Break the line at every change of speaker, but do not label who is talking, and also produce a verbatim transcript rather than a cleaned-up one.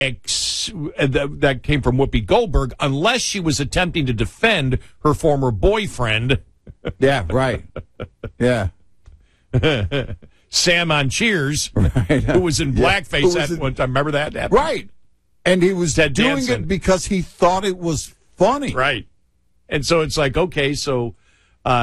ex- that, that came from Whoopi Goldberg, unless she was attempting to defend her former boyfriend.
Yeah, right. Yeah.
Sam on Cheers,
Right.
who was in
Yeah.
blackface
Who was
at
in-
one time. Remember that? That-
Right. And he was
Ted
doing
Danson.
it because he thought it was funny.
Right. And so it's like, okay, so